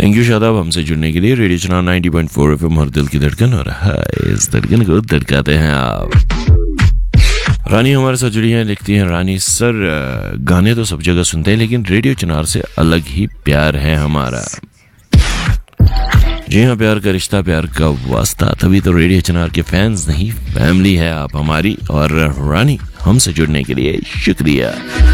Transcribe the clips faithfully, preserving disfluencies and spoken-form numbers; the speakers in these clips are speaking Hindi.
थैंक यू शादाब हमसे जुड़ने के लिए। रेडियो चुनाव नाइंटी पॉइंट फोर एफएम हर दिल की धड़कन, और हाय इस धड़कन को धड़काते हैं आप। रानी हमारे साथ जुड़ी हैं, लिखती हैं रानी सर गाने तो सब जगह सुनते हैं लेकिन रेडियो चुनाव से अलग ही प्यार है हमारा। जी हाँ, प्यार का रिश्ता, प्यार का वास्ता, तभी तो रेडियो चनार के फैंस नहीं फैमिली है आप हमारी। और रानी हमसे जुड़ने के लिए शुक्रिया।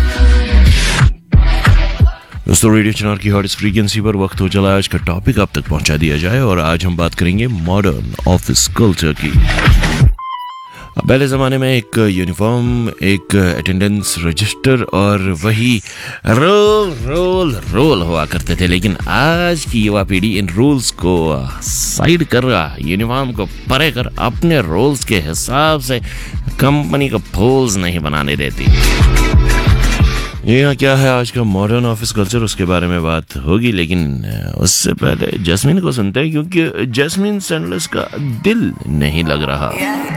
दोस्तों, रेडियो चनार की हॉट फ्रीक्वेंसी पर वक्त हो चला आज का टॉपिक आप तक पहुंचा दिया जाए, और आज हम बात करेंगे मॉडर्न ऑफिस कल्चर की। पहले ज़माने में एक यूनिफॉर्म, एक अटेंडेंस रजिस्टर और वही रोल रोल रोल हुआ करते थे, लेकिन आज की युवा पीढ़ी इन रूल्स को साइड कर रहा, यूनिफॉर्म को परे कर अपने रोल्स के हिसाब से कंपनी को फूल्स नहीं बनाने देती। यहाँ क्या है आज का मॉडर्न ऑफिस कल्चर, उसके बारे में बात होगी, लेकिन उससे पहले जैस्मिन को सुनते हैं, क्योंकि जैस्मिन सैंडलर्स का दिल नहीं लग रहा।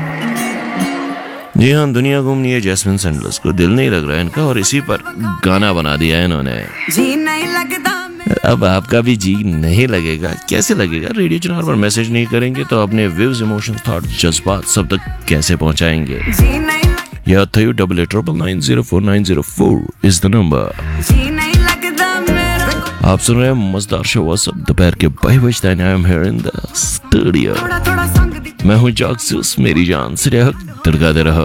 जी हाँ, दुनिया घूमनी है, जैस्मिन सैंडलर्स को दिल नहीं लग रहा है इनका, और इसी पर गाना बना दिया है इन्होंने। जी नहीं लगता। अब आपका भी जी नहीं लगेगा, कैसे लगेगा? रेडियो चुनाव पर मैसेज नहीं करेंगे तो अपने व्यूज, इमोशन, थॉट, जज्बात सब तक कैसे पहुंचाएंगे? या three double eight triple nine zero four nine zero four is the number. आप सुन रहे हैं मजेदार शो व्हाट्सएप दोपहर के बारह बजते हैं। I am here in the studio. मैं हूं जागसूस, मेरी जान से तड़का दे रहा।